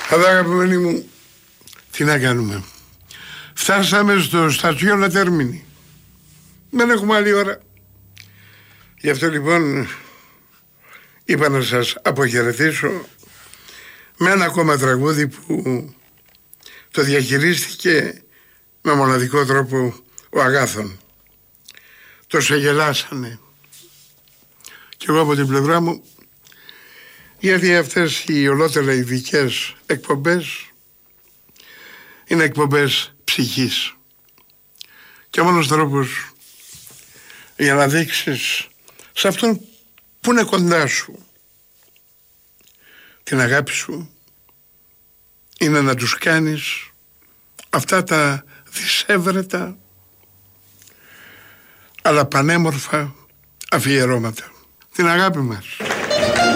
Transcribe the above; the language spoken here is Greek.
Αγαπημένοι μου, τι να κάνουμε. Φτάσαμε στο στασιόν Τέρμινη. Δεν έχουμε άλλη ώρα. Γι' αυτό λοιπόν είπα να σας αποχαιρετήσω με ένα ακόμα τραγούδι που το διαχειρίστηκε με μοναδικό τρόπο ο Αγάθων. Το σε γελάσανε. Και εγώ από την πλευρά μου, γιατί αυτές οι ολότερα ειδικές εκπομπές είναι εκπομπές ψυχής. Και ο μόνος τρόπος για να δείξεις σε αυτόν που είναι κοντά σου την αγάπη σου είναι να τους κάνεις αυτά τα δυσέβρετα αλλά πανέμορφα αφιερώματα. Την αγάπη μας.